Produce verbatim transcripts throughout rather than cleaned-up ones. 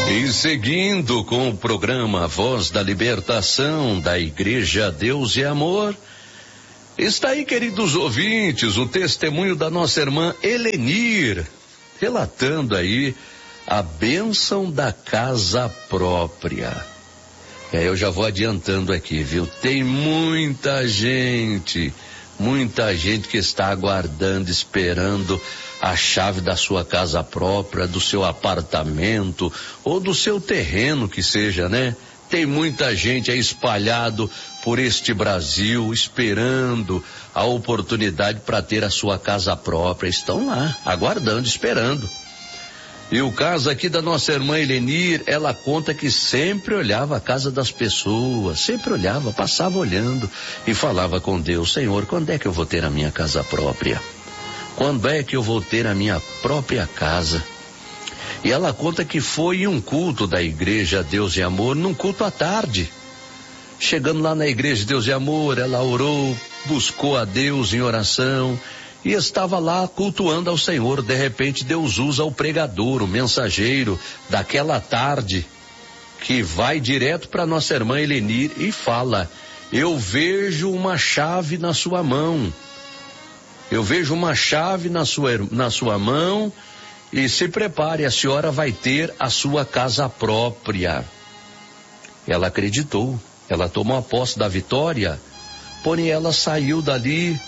E seguindo com o programa Voz da Libertação da Igreja Deus e Amor, está aí, queridos ouvintes, o testemunho da nossa irmã Helenir, relatando aí a bênção da casa própria. E aí eu já vou adiantando aqui, viu? Tem muita gente, muita gente que está aguardando, esperando a chave da sua casa própria, do seu apartamento ou do seu terreno que seja, né? Tem muita gente aí espalhado por este Brasil esperando a oportunidade para ter a sua casa própria. Estão lá, aguardando, esperando. E o caso aqui da nossa irmã Helenir, ela conta que sempre olhava a casa das pessoas, sempre olhava, passava olhando e falava com Deus: Senhor, quando é que eu vou ter a minha casa própria? Quando é que eu vou ter a minha própria casa? E ela conta que foi em um culto da Igreja Deus e Amor, num culto à tarde. Chegando lá na Igreja Deus e Amor, ela orou, buscou a Deus em oração e estava lá cultuando ao Senhor. De repente Deus usa o pregador, o mensageiro daquela tarde, que vai direto para nossa irmã Helenir e fala: eu vejo uma chave na sua mão. Eu vejo uma chave na sua, na sua mão e se prepare, a senhora vai ter a sua casa própria. Ela acreditou, ela tomou a posse da vitória, porém ela saiu dali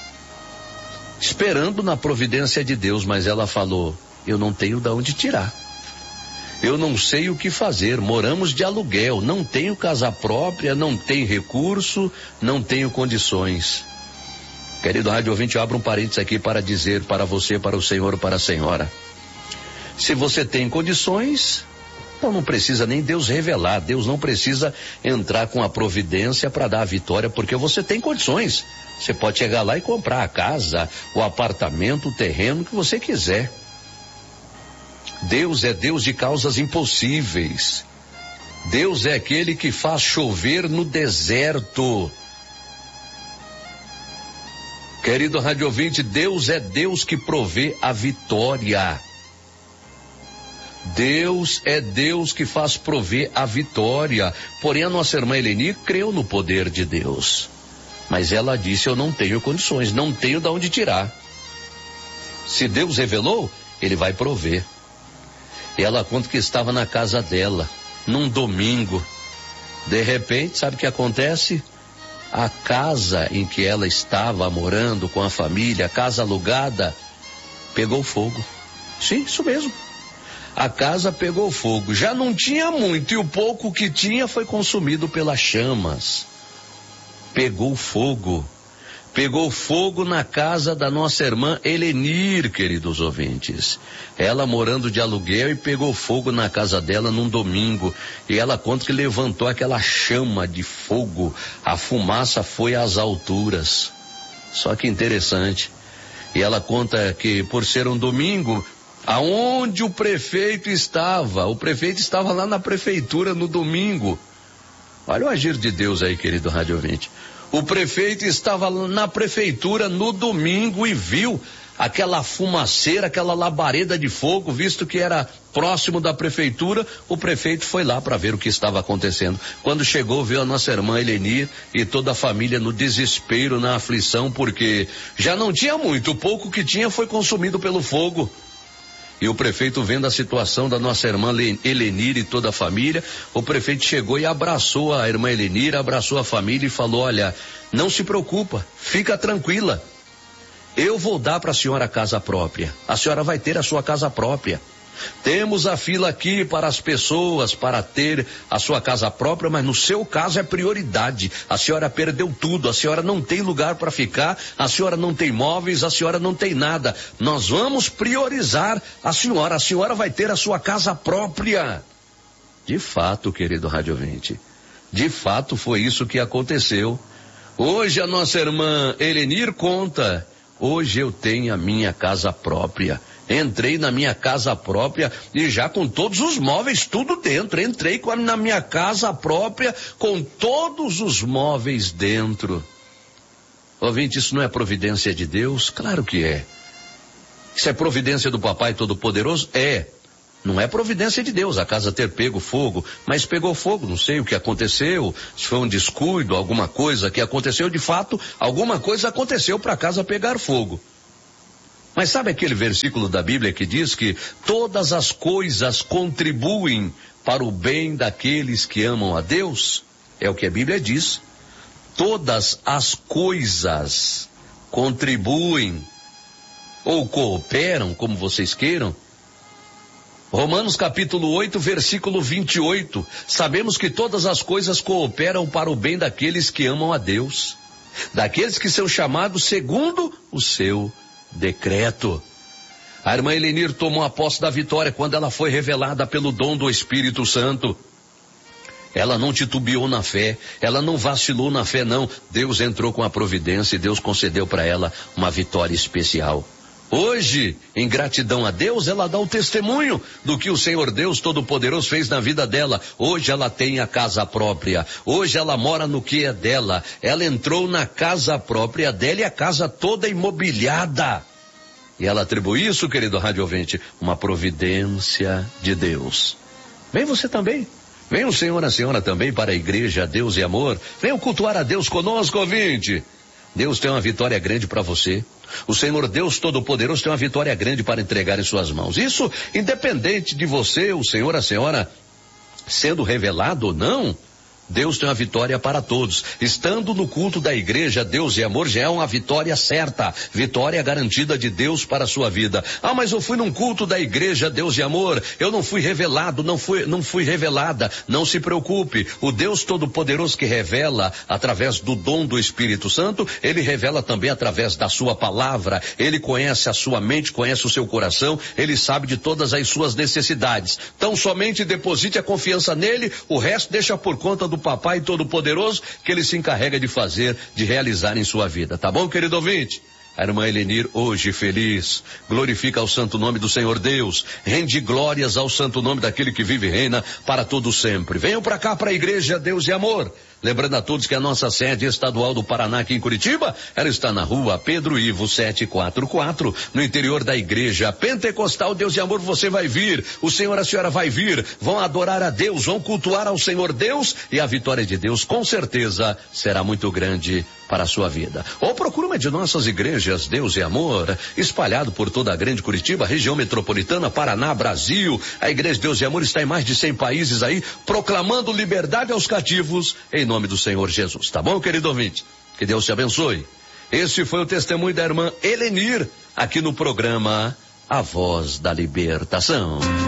esperando na providência de Deus, mas ela falou: eu não tenho de onde tirar. Eu não sei o que fazer, moramos de aluguel, não tenho casa própria, não tenho recurso, não tenho condições. Querido rádio ouvinte, eu abro um parênteses aqui para dizer para você, para o senhor, para a senhora: se você tem condições, então não precisa nem Deus revelar, Deus não precisa entrar com a providência para dar a vitória, porque você tem condições. Você pode chegar lá e comprar a casa, o apartamento, o terreno que você quiser. Deus é Deus de causas impossíveis. Deus é aquele que faz chover no deserto. Querido rádio ouvinte, Deus é Deus que provê a vitória. Deus é Deus que faz prover a vitória. Porém, a nossa irmã Helenir creu no poder de Deus. Mas ela disse: eu não tenho condições, não tenho de onde tirar. Se Deus revelou, Ele vai prover. E ela conta que estava na casa dela, num domingo. De repente, sabe o que acontece? A casa em que ela estava morando com a família, a casa alugada, pegou fogo. Sim, isso mesmo. A casa pegou fogo. Já não tinha muito e o pouco que tinha foi consumido pelas chamas. Pegou fogo. Pegou fogo na casa da nossa irmã Helenir, queridos ouvintes. Ela morando de aluguel e pegou fogo na casa dela num domingo. E ela conta que levantou aquela chama de fogo. A fumaça foi às alturas. Só que interessante. E ela conta que por ser um domingo, aonde o prefeito estava, o prefeito estava lá na prefeitura no domingo. Olha o agir de Deus aí, querido rádio ouvinte. O prefeito estava na prefeitura no domingo e viu aquela fumaceira, aquela labareda de fogo, visto que era próximo da prefeitura. O prefeito foi lá para ver o que estava acontecendo. Quando chegou, viu a nossa irmã Helenir e toda a família no desespero, na aflição, porque já não tinha muito, o pouco que tinha foi consumido pelo fogo. E o prefeito, vendo a situação da nossa irmã Helenir e toda a família, o prefeito chegou e abraçou a irmã Helenir, abraçou a família e falou: olha, não se preocupa, fica tranquila. Eu vou dar para a senhora a casa própria. A senhora vai ter a sua casa própria. Temos a fila aqui para as pessoas para ter a sua casa própria, mas no seu caso é prioridade. A senhora perdeu tudo, a senhora não tem lugar para ficar, a senhora não tem móveis, a senhora não tem nada. Nós vamos priorizar a senhora, a senhora vai ter a sua casa própria. De fato, querido rádio ouvinte, de fato foi isso que aconteceu. Hoje a nossa irmã Helenir conta: hoje eu tenho a minha casa própria. Entrei na minha casa própria e já com todos os móveis, tudo dentro. Entrei com a, na minha casa própria com todos os móveis dentro. Ouvinte, isso não é providência de Deus? Claro que é. Isso é providência do Papai Todo-Poderoso? É. Não é providência de Deus a casa ter pego fogo, mas pegou fogo, não sei o que aconteceu, se foi um descuido, alguma coisa que aconteceu, de fato, alguma coisa aconteceu para a casa pegar fogo. Mas sabe aquele versículo da Bíblia que diz que todas as coisas contribuem para o bem daqueles que amam a Deus? É o que a Bíblia diz. Todas as coisas contribuem ou cooperam, como vocês queiram. Romanos capítulo oito, versículo vinte e oito. Sabemos que todas as coisas cooperam para o bem daqueles que amam a Deus, daqueles que são chamados segundo o seu decreto. A irmã Helenir tomou a posse da vitória quando ela foi revelada pelo dom do Espírito Santo. Ela não titubeou na fé, ela não vacilou na fé, não. Deus entrou com a providência e Deus concedeu para ela uma vitória especial. Hoje, em gratidão a Deus, ela dá o testemunho do que o Senhor Deus Todo-Poderoso fez na vida dela. Hoje ela tem a casa própria. Hoje ela mora no que é dela. Ela entrou na casa própria dela e a casa toda imobiliada. E ela atribui isso, querido rádio ouvinte, uma providência de Deus. Vem você também. Vem o Senhor e a Senhora também para a igreja Deus e Amor. Venham cultuar a Deus conosco, ouvinte. Deus tem uma vitória grande para você. O Senhor Deus Todo-Poderoso tem uma vitória grande para entregar em suas mãos. Isso independente de você, o Senhor, a Senhora, sendo revelado ou não, Deus tem uma vitória para todos. Estando no culto da igreja Deus e Amor já é uma vitória certa, vitória garantida de Deus para a sua vida. Ah, mas eu fui num culto da igreja Deus e Amor, eu não fui revelado, não fui, não fui revelada. Não se preocupe, o Deus Todo-Poderoso que revela através do dom do Espírito Santo, ele revela também através da sua palavra. Ele conhece a sua mente, conhece o seu coração, ele sabe de todas as suas necessidades. Então somente deposite a confiança nele, o resto deixa por conta do Papai Todo-Poderoso, que ele se encarrega de fazer, de realizar em sua vida. Tá bom, querido ouvinte? A irmã Helenir, hoje feliz, glorifica o santo nome do Senhor Deus, rende glórias ao santo nome daquele que vive e reina para todo sempre. Venham para cá, para a igreja Deus e Amor. Lembrando a todos que a nossa sede estadual do Paraná aqui em Curitiba, ela está na rua Pedro Ivo setecentos e quarenta e quatro, no interior da igreja Pentecostal Deus e Amor. Você vai vir, o Senhor e a Senhora vai vir, vão adorar a Deus, vão cultuar ao Senhor Deus, e a vitória de Deus com certeza será muito grande para a sua vida. Ou procure uma de nossas igrejas Deus e Amor, espalhado por toda a grande Curitiba, região metropolitana, Paraná, Brasil. A igreja Deus e Amor está em mais de cem países aí, proclamando liberdade aos cativos, em nome do Senhor Jesus. Tá bom, querido ouvinte? Que Deus te abençoe. Esse foi o testemunho da irmã Helenir, aqui no programa A Voz da Libertação.